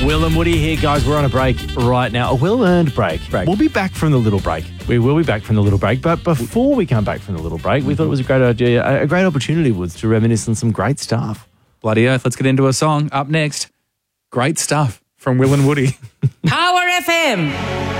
Will and Woody here, guys. We're on a break right now, a well-earned break. We'll be back from the little break. We will be back from the little break, but before we come back from the little break, we thought it was a great idea, a great opportunity, Woods, to reminisce on some great stuff. Bloody oath. Let's get into a song. Up next, great stuff from Will and Woody. Power FM.